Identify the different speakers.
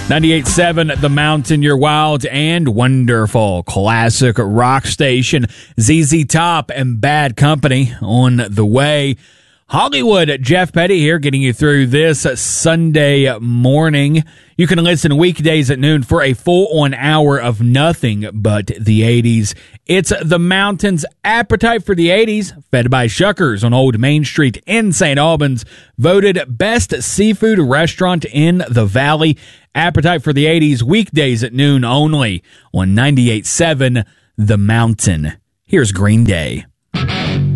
Speaker 1: 98.7 The Mountain, your wild and wonderful classic rock station. ZZ Top and Bad Company on the way. Hollywood, Jeff Petty here, getting you through this Sunday morning. You can listen weekdays at noon for a full-on hour of nothing but the 80s. It's The Mountain's Appetite for the 80s, fed by Shuckers on Old Main Street in St. Albans, voted best seafood restaurant in the Valley. Appetite for the 80s, weekdays at noon only on 98.7 The Mountain. Here's Green Day.